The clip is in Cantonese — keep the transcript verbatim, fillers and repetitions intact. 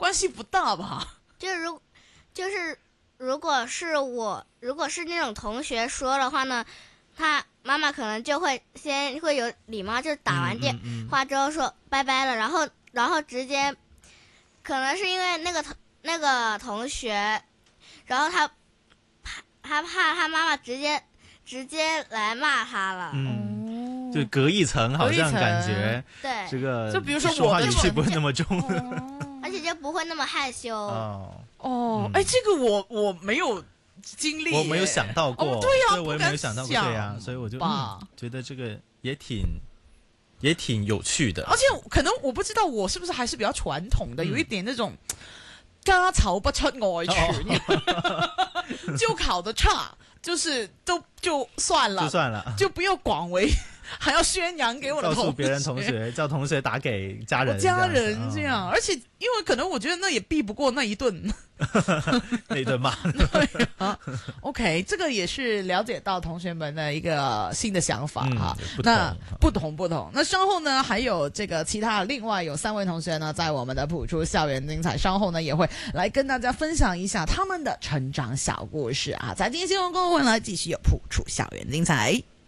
关系不大吧？ 就如就是如果是我，如果是那种同学说的话呢，他妈妈可能就会先会有礼貌，就是打完电话之后说、嗯嗯、拜拜了，然后然后直接，可能是因为那个同那个同学，然后他怕他怕他妈妈直接直接来骂他了。 嗯，就隔一层，好像感觉对这个， 就比如说说话语气不会那么重， 而且就不会那么害羞。 哦哦，哎、嗯，这个我我没有经历， 我没有想到过， 哦、对呀、啊， 我也没有想到过，对呀、啊，所以我就、嗯、觉得这个也挺也挺有趣的。 而且可能我不知道我是不是还是比较传统的，嗯、有一点那种家丑不出外传，哦、就考得差，就是都就算了， 就算了， 就不要广为。还要宣扬给我的同学， 告诉别人同学，叫同学打给家人， 家人这样，而且因为可能我觉得那也避不过那一顿， 那一顿骂。 对啊 ，OK， 这个也是了解到同学们的一个新的想法哈、 嗯。 那不同不同，那稍后呢还有这个其他另外有三位同学呢，在我们的谱出校园精彩，稍后呢也会来跟大家分享一下他们的成长小故事啊。财经新闻过后呢，继续有谱出校园精彩。